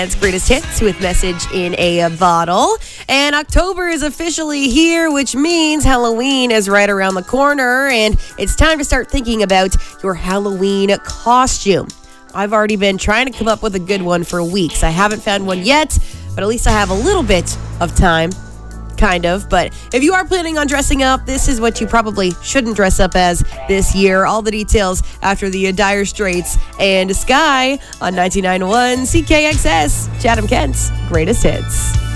It's Greatest Hits with Message in a Bottle. And October is officially here, which means Halloween is right around the corner. And it's time to start thinking about your Halloween costume. I've already been trying to come up with a good one for weeks. I haven't found one yet, but at least I have a little bit of time. Kind of, but if you are planning on dressing up, this is what you probably shouldn't dress up as this year. All the details after the Dire Straits and Sky on 99.1 CKXS, Chatham Kent's Greatest Hits.